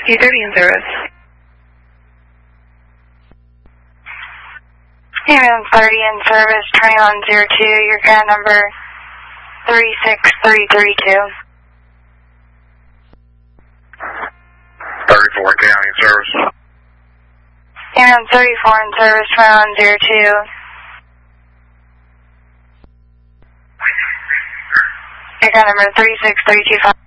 E30 in service. Ambulance 30 in service, 2102, your ground number 36332. 34 County in service. Ambulance 34 in service, 2102. Your ground number 36325.